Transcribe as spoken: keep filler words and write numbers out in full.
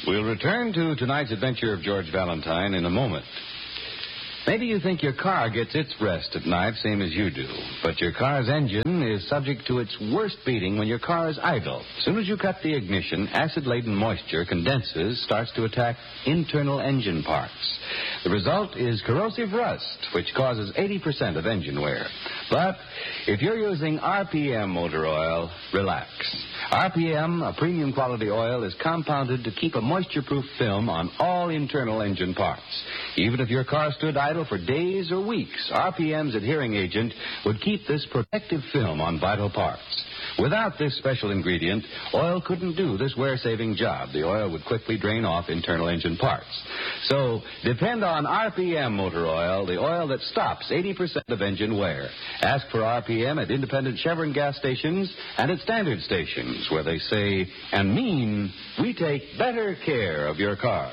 We'll return to tonight's adventure of George Valentine in a moment. Maybe you think your car gets its rest at night, same as you do. But your car's engine is subject to its worst beating when your car is idle. As soon as you cut the ignition, acid-laden moisture condenses, starts to attack internal engine parts. The result is corrosive rust, which causes eighty percent of engine wear. But if you're using R P M motor oil, relax. R P M, a premium quality oil, is compounded to keep a moisture-proof film on all internal engine parts. Even if your car stood idle for days or weeks, R P M's adhering agent would keep this protective film on vital parts. Without this special ingredient, oil couldn't do this wear-saving job. The oil would quickly drain off internal engine parts. So, depend on R P M motor oil, the oil that stops eighty percent of engine wear. Ask for R P M at independent Chevron gas stations and at standard stations, where they say and mean, we take better care of your car.